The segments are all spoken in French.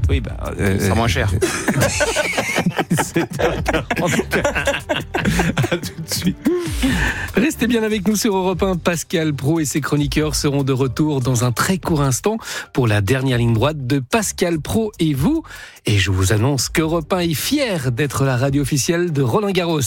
Oui, ça sera moins cher. 7h44. À tout de suite. Restez bien avec nous sur Europe 1. Pascal Praud et ses chroniqueurs seront de retour dans un très court instant pour la dernière ligne droite de Pascal Praud et vous. Et je vous annonce qu'Europe 1 est fier d'être la radio officielle de Roland-Garros.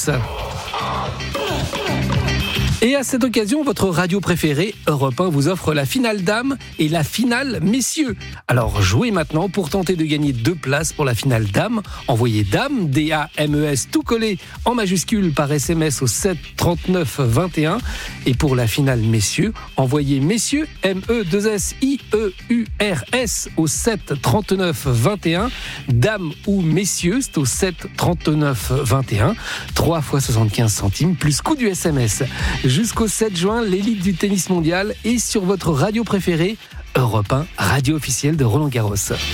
Et à cette occasion, votre radio préférée, Europe 1, vous offre la finale dames et la finale messieurs. Alors jouez maintenant pour tenter de gagner 2 places pour la finale dames. Envoyez DAMES, D-A-M-E-S, tout collé en majuscule par SMS au 7 39 21. Et pour la finale messieurs, envoyez messieurs, M-E-2-S-I-E-U-R-S au 7 39 21. Dames ou messieurs, c'est au 7 39 21. 3 fois 75 centimes plus coût du SMS. Jusqu'au 7 juin, l'élite du tennis mondial est sur votre radio préférée, Europe 1, radio officielle de Roland-Garros.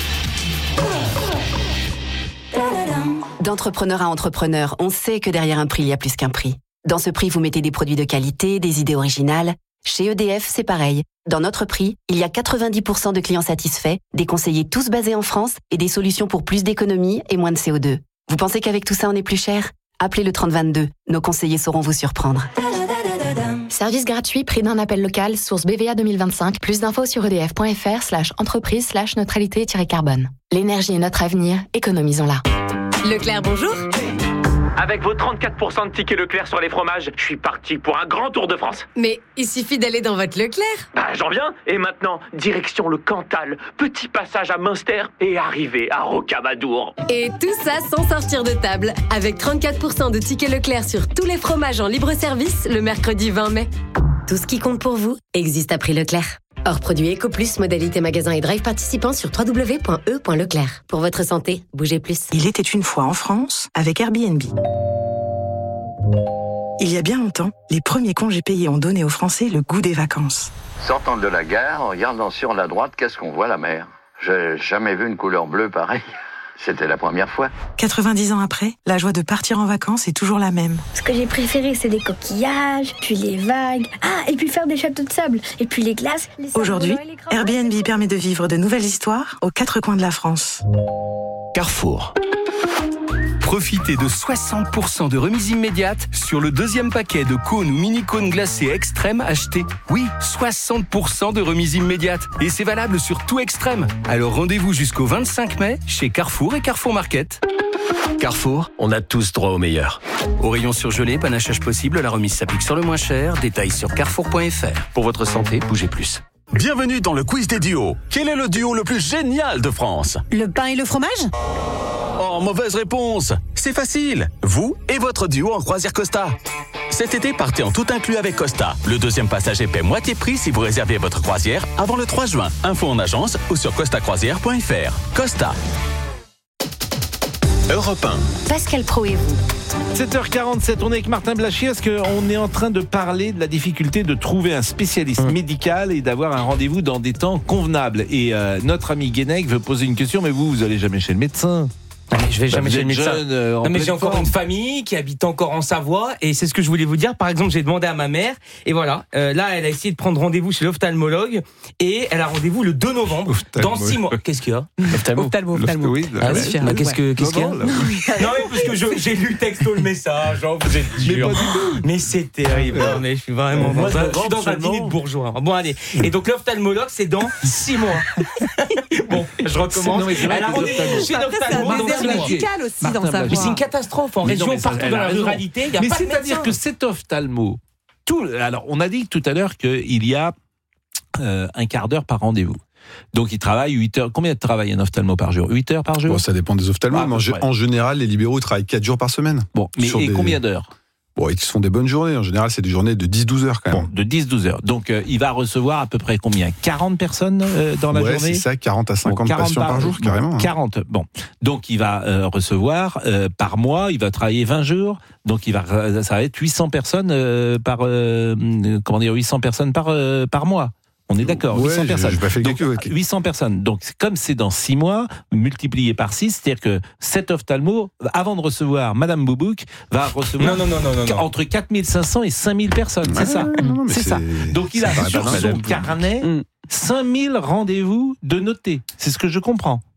D'entrepreneur à entrepreneur, on sait que derrière un prix, il y a plus qu'un prix. Dans ce prix, vous mettez des produits de qualité, des idées originales. Chez EDF, c'est pareil. Dans notre prix, il y a 90% de clients satisfaits, des conseillers tous basés en France et des solutions pour plus d'économie et moins de CO2. Vous pensez qu'avec tout ça, on est plus cher ? Appelez le 3022. Nos conseillers sauront vous surprendre. Service gratuit, prix d'un appel local, source BVA 2025. Plus d'infos sur edf.fr/entreprise/neutralité-carbone. L'énergie est notre avenir, économisons-la. Leclerc, bonjour. Avec vos 34% de tickets Leclerc sur les fromages, je suis parti pour un grand tour de France. Mais il suffit d'aller dans votre Leclerc. J'en viens. Et maintenant, direction le Cantal, petit passage à Münster et arrivée à Rocamadour. Et tout ça sans sortir de table. Avec 34% de tickets Leclerc sur tous les fromages en libre service le mercredi 20 mai. Tout ce qui compte pour vous existe à prix Leclerc. Hors produit EcoPlus, modalité magasin et drive participant sur www.e.leclerc. Pour votre santé, bougez plus. Il était une fois en France avec Airbnb. Il y a bien longtemps, les premiers congés payés ont donné aux Français le goût des vacances. Sortant de la gare, en regardant sur la droite, qu'est-ce qu'on voit, la mer? J'ai jamais vu une couleur bleue pareille. C'était la première fois. 90 ans après, la joie de partir en vacances est toujours la même. Ce que j'ai préféré, c'est les coquillages, puis les vagues. Et puis faire des châteaux de sable, et puis les glaces. Aujourd'hui, Airbnb permet de vivre de nouvelles histoires aux 4 coins de la France. Carrefour. Profitez de 60% de remise immédiate sur le deuxième paquet de cônes ou mini-cônes glacés Extrême achetés. Oui, 60% de remise immédiate. Et c'est valable sur tout Extrême. Alors rendez-vous jusqu'au 25 mai chez Carrefour et Carrefour Market. Carrefour, on a tous droit au meilleur. Au rayon surgelé, panachage possible, la remise s'applique sur le moins cher. Détails sur carrefour.fr. Pour votre santé, bougez plus. Bienvenue dans le quiz des duos. Quel est le duo le plus génial de France? Le pain et le fromage? Oh, mauvaise réponse. C'est facile. Vous et votre duo en croisière Costa. Cet été, partez en tout inclus avec Costa. Le deuxième passager paie moitié prix si vous réservez votre croisière avant le 3 juin. Info en agence ou sur costacroisière.fr. Costa. Europe 1. Pascal Praud et vous. 7h47, on est avec Martin Blachier parce qu'on est en train de parler de la difficulté de trouver un spécialiste médical et d'avoir un rendez-vous dans des temps convenables. Et notre ami Guénec veut poser une question, mais vous allez jamais chez le médecin. Non, mais je vais jamais chez le médecin. Non, mais j'ai encore une famille qui habite encore en Savoie et c'est ce que je voulais vous dire. Par exemple, j'ai demandé à ma mère et voilà, là elle a essayé de prendre rendez-vous chez l'ophtalmologue et elle a rendez-vous le 2 novembre dans 6 mois. Qu'est-ce qu'il y a? Ophtalmo. Oui, qu'est-ce qu'il y a? Non, mais parce que j'ai lu texto le message, vous êtes dur. Mais c'est terrible. Non, mais je suis vraiment je suis dans un dîner de bourgeois. Bon allez. Et donc l'ophtalmologue c'est dans 6 mois. Bon, je recommence. Elle a rendez-vous chez l'ophtalmologue. Médical aussi dans sa voix. Mais c'est une catastrophe en région, partout dans la ruralité. Il y a pas de c'est-à-dire que cet ophtalmo, alors on a dit tout à l'heure qu'il y a un quart d'heure par rendez-vous. Donc il travaille 8 heures. Combien de travaille un ophtalmo par jour? 8 heures par jour? Bon, ça dépend des ophtalmos, mais en général, les libéraux travaillent 4 jours par semaine. Bon, mais combien d'heures? Bon, ils font des bonnes journées. En général, c'est des journées de 10-12 heures quand même. Bon, de 10-12 heures. Donc, il va recevoir à peu près combien? 40 personnes dans la journée? Ouais, c'est ça, 40 à 50 patients par jour, carrément. 40, bon. Donc, il va recevoir par mois, il va travailler 20 jours. Donc, ça va être 800 personnes 800 personnes par mois. On est d'accord, 800 personnes. J'ai pas fait le calcul. 800 personnes. Donc, comme c'est dans 6 mois, multiplié par 6, c'est-à-dire que cet ophtalmo, avant de recevoir Madame Boubouk, va recevoir entre 4500 et 5000 personnes. C'est ça. C'est ça. Donc, il a sur son carnet 5000 rendez-vous de notés. C'est ce que je comprends.